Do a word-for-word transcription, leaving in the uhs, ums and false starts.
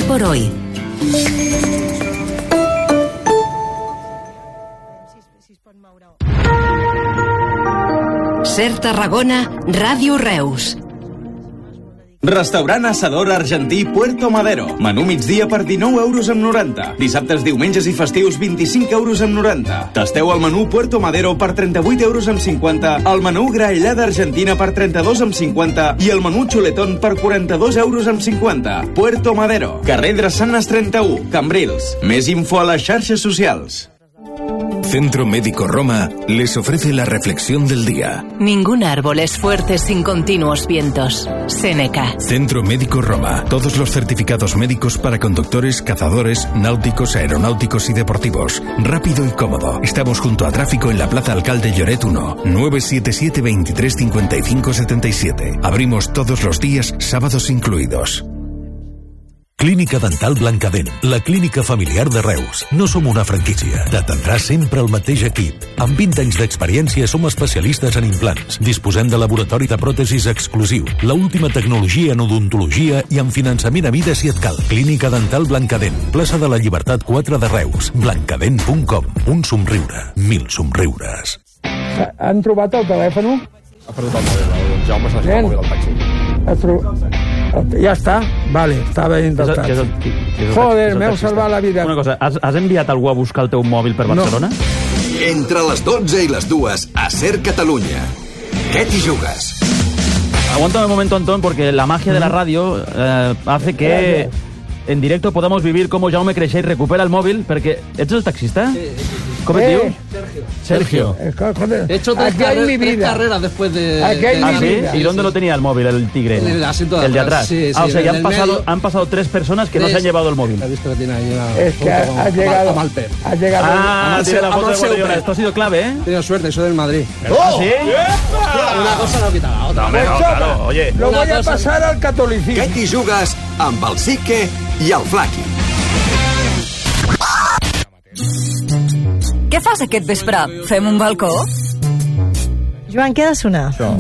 hoy por hoy. Ser Tarragona, Ràdio Reus. Restaurant Asador Argentí Puerto Madero. Menú migdia per dinou euros amb noranta. Dissabtes, diumenges i festius vint-i-cinc euros amb noranta. Tasteu el menú Puerto Madero per trenta-vuit euros amb cinquanta, el menú graellada argentina per trenta-dos amb cinquanta i el menú chuletón per quaranta-dos euros amb cinquanta. Puerto Madero. Carrer Drassanes trenta-u, Cambrils. Més info a les xarxes socials. Centro Médico Roma les ofrece la reflexión del día. Ningún árbol es fuerte sin continuos vientos. Séneca. Centro Médico Roma. Todos los certificados médicos para conductores, cazadores, náuticos, aeronáuticos y deportivos. Rápido y cómodo. Estamos junto a tráfico en la Plaza Alcalde Lloret uno. nueve siete siete, veintitrés cincuenta y cinco setenta y siete. Abrimos todos los días, sábados incluidos. Clínica Dental Blancadent, la clínica familiar de Reus. No som una franquícia. T'atendrà sempre el mateix equip. Amb vint anys d'experiència som especialistes en implants. Disposem de laboratori de pròtesis exclusiu, la última tecnologia en odontologia i amb finançament a mida si et cal. Clínica Dental Blancadent, plaça de la Llibertat quatre de Reus. blancadent punt com. Un somriure, mil somriures. Han trobat el telèfon? Ha perdut el mòbil, el Jaume s'ha deixat el mòbil al taxi. Ha trobat... Ja està? Vale, estava intentat. Què és el, què és el, què és Joder, m'heu salvat la vida. Una cosa, has, has enviat algú a buscar el teu mòbil per Barcelona? No. Entre les dotze i les dues a Ser Catalunya. ¿Qué t'hi jugues? Aguántame un momento, Antón, porque la magia de la radio eh, hace que en directo podamos vivir como Jaume Creixell recupera el móvil, perquè ets el taxista? Sí, sí, sí. ¿Cómo et dius? Sergio. Sergio. He hecho tres, carre tres carreras después de... ¿Ah, sí? ¿Y dónde lo tenía el móvil, el tigre? En el asiento de el de atrás. atrás. Sí, sí, ah, o sea, ya han pasado, medio. han pasado tres personas que Tres. no se han llevado el móvil. He visto que tiene ahí una... Es que ha, ha llegado... A Malper. Ha llegado... Ah, a sí, la foto de Guardiola. Esto ha sido clave, ¿eh? He tenido suerte, soy del Madrid. ¿Ah, sí? Hostia, una cosa no quita la otra. No, no, claro, oye. Lo voy a cosa... pasar al catolicismo. Què t'hi jugues amb el Sique i el Flaqui? Què fas aquest vespre? Fem un balcó? Joan, què ha de sonar? Això.